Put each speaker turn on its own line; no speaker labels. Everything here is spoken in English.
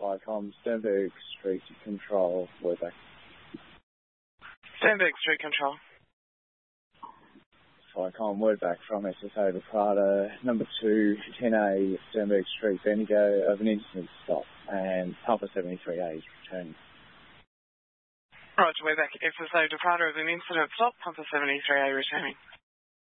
Flycom, Sternberg Street Control, Wordback.
Sternberg Street Control.
Flycom, Wordback from SSO to Prada, number 2, 10A, Sternberg Street, Bendigo, of an incident stop, and Pumper 73A is returning.
Roger, Wordback, SSO to Prada of an incident stop, Pumper 73A returning.